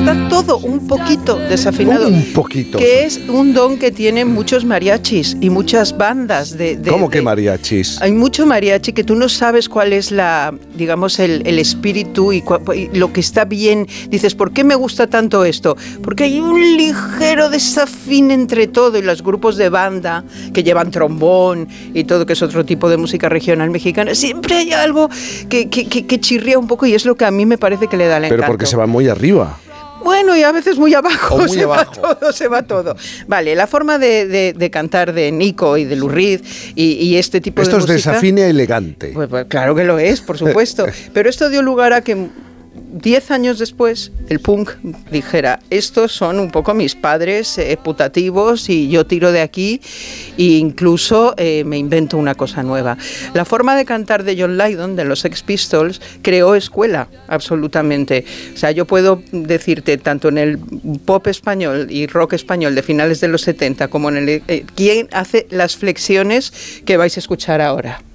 está todo un poquito desafinado. Un poquito. Que es un don que tienen muchos mariachis y muchas bandas ¿Cómo que mariachis? Hay mucho mariachi que tú no sabes cuál es digamos, el espíritu y lo que está bien. Dices, ¿por qué me gusta tanto esto? Porque hay un ligero desafín entre todo, y los grupos de banda que llevan trombón y todo, que es otro tipo de música regional mexicana, siempre hay algo que chirría un poco, y es lo que a mí me parece que le da el encanto. Pero porque se va muy arriba. Bueno, y a veces muy abajo, o muy abajo. Se va todo. Vale, la forma de cantar de Nico y de Lou Reed y este tipo esto de música... Esto es desafine elegante. Pues claro que lo es, por supuesto. Pero esto dio lugar a que 10 años después el punk dijera, estos son un poco mis padres putativos y yo tiro de aquí, e incluso me invento una cosa nueva. La forma de cantar de John Lydon, de los Sex Pistols, creó escuela, absolutamente. O sea, yo puedo decirte, tanto en el pop español y rock español de finales de los 70 como en el... ¿quién hace las flexiones que vais a escuchar ahora?